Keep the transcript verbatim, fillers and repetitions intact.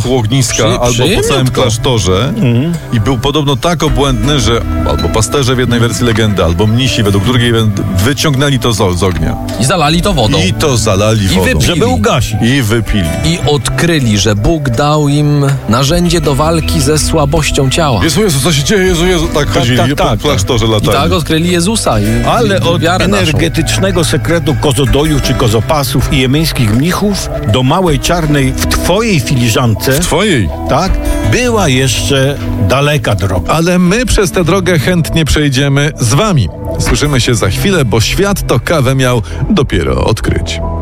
wokół ogniska Przy, albo po całym to. klasztorze mhm. i był podobno tak obłędny, że albo pasterze w jednej wersji legendy, albo mnisi według drugiej wyciągnęli to z, z ognia. I zalali to wodą. I to zalali wodą. I wypili. Żeby ugasić. I wypili. I odkryli, że Bóg dał im narzędzie do walki ze słabością ciała. Jezu, Jezu, co się dzieje? Jezu, Jezu. Tak, tak chodzili tak, tak, po klasztorze latali. I tak odkryli Jezusa. I, Ale i od energetycznego naszą. sekretu kozodoju czy kozopasów i jemeńskich mnichów do małej czarnej w twojej filiżance. W twojej? Tak, była jeszcze daleka droga. Ale my przez tę drogę chętnie przejdziemy z wami. Słyszymy się za chwilę, bo świat to kawę miał dopiero odkryć.